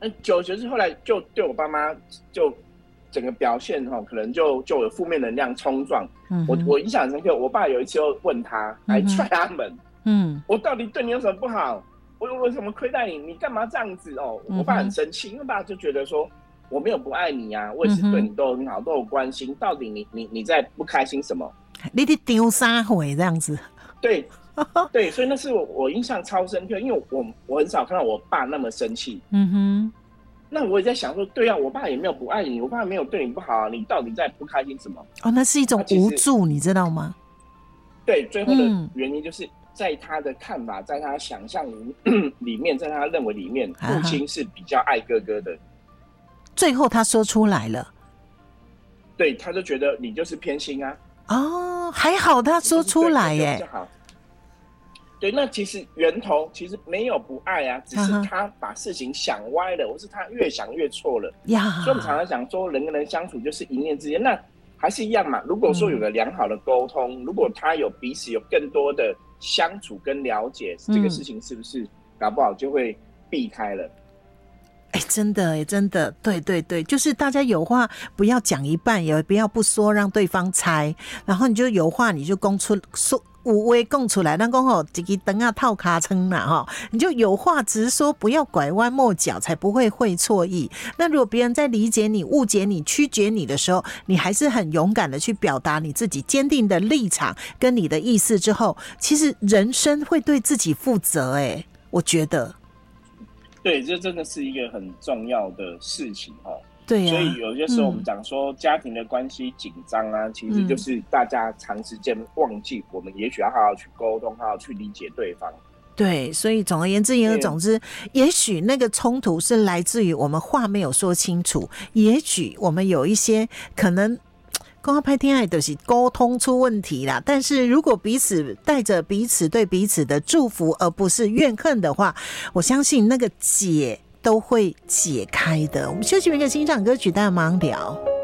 久就是后来就对我爸妈就整个表现可能就有负面能量冲撞。我印象很深刻，我爸有一次又问他，还踹他门，我到底对你有什么不好？我为什么亏待你？你干嘛这样子哦？我爸很生气，因为爸就觉得说我没有不爱你啊，我也是对你都很好，都有关心，到底你在不开心什么？ 你得丢3回这样子。 对对，所以那是我印象超深刻，因为我很少看到我爸那么生气。那我也在想说，对啊，我爸也没有不爱你，我爸也没有对你不好啊，你到底在不开心什么？ 那是一种无助，你知道吗？ 对，最后的原因就是在他的看法，在他想象里面，在他认为里面，父亲是比较爱哥哥的。 最后他说出来了， 对，他就觉得你就是偏心啊。 还好他说出来耶。 对，那其实源头其实没有不爱啊，只是他把事情想歪了，或是他越想越错了呀。所以我们常常讲说，人跟人相处就是一念之间，那还是一样嘛。如果说有个良好的沟通，如果他有彼此有更多的相处跟了解，这个事情是不是搞不好就会避开了？ 真的真的，对对对，就是大家有话不要讲一半，也不要不说，让对方猜，然后你就有话你就说有话讲出来，咱讲一支灯啊套卡称啦你就有话直说，不要拐弯抹角，才不会会错意。那如果别人在理解你、误解你、曲解你的时候，你还是很勇敢的去表达你自己坚定的立场跟你的意思之后，其实人生会对自己负责。我觉得对，这真的是一个很重要的事情对啊， 所以有些时候我们讲说家庭的关系紧张啊，其实就是大家长时间忘记我们也许要好好去沟通，好好去理解对方。 对，所以总而言之言而总之，也许那个冲突是来自于我们话没有说清楚，也许我们有一些可能讲拍天爱就是沟通出问题啦，但是如果彼此带着彼此对彼此的祝福而不是怨恨的话，我相信那个结都会解开的。我们休息一个欣赏歌曲，大家马上聊。